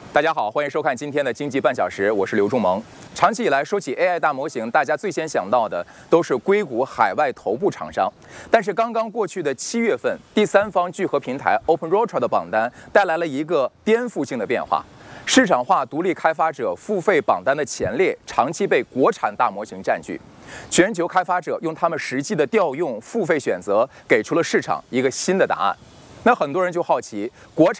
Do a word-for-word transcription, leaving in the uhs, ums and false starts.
大家好，欢迎收看今天的经济半小时，我是刘仲萌。长期以来，说起 A I 大模型，大家最先想到的都是硅谷海外头部厂商。但是刚刚过去的七月份，第三方聚合平台 OpenRouter 的榜单带来了一个颠覆性的变化。市场化独立开发者付费榜单的前列长期被国产大模型占据，全球开发者用他们实际的调用付费选择，给出了市场一个新的答案。那很多人就好奇，国产